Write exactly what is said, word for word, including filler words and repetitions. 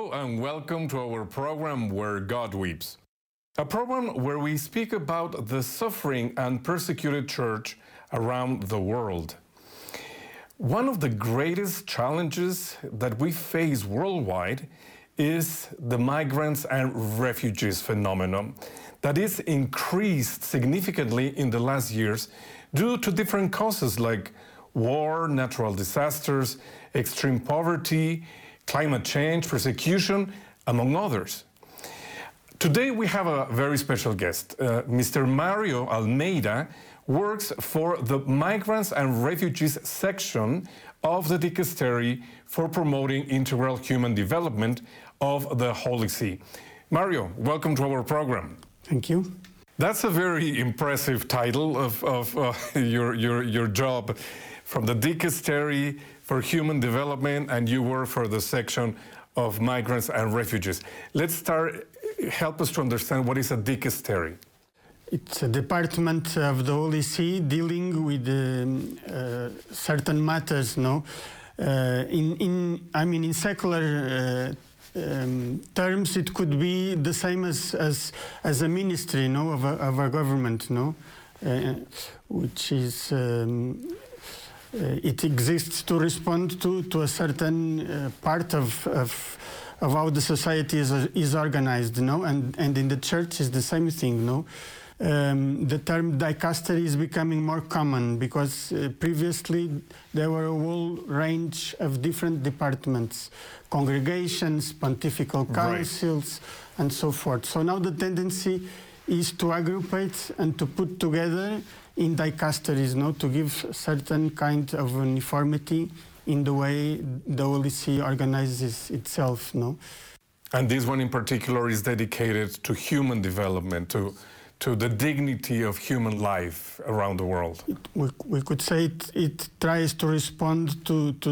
Hello and welcome to our program Where God Weeps, a program where we speak about the suffering and persecuted church around the world. One of the greatest challenges that we face worldwide is the migrants and refugees phenomenon that is increased significantly in the last years due to different causes like war, natural disasters, extreme poverty, climate change, persecution, among others. Today we have a very special guest. Uh, Mister Mario Almeida works for the Migrants and Refugees section of the Dicastery for promoting integral human development of the Holy See. Mario, welcome to our program. Thank you. That's a very impressive title of, of uh, your, your, your job, from the Dicastery for Human Development, and you work for the section of Migrants and Refugees. Let's start, help us to understand what is a Dicastery. It's a department of the Holy See dealing with um, uh, certain matters, no? Uh, in, in, I mean, in secular uh, um, terms, it could be the same as, as, as a ministry, no, of a, of a government, no? Uh, which is... Um, Uh, it exists to respond to, to a certain uh, part of, of, of how the society is, is organized, no? And, and in the church is the same thing, no? Um, the term dicastery is becoming more common because uh, previously there were a whole range of different departments, congregations, pontifical councils, right, and so forth. So now the tendency is to aggregate and to put together in dicasteries, no, to give certain kind of uniformity in the way the Holy See organizes itself, no. And this one in particular is dedicated to human development, to to the dignity of human life around the world. It, we, we could say it, it tries to respond to, to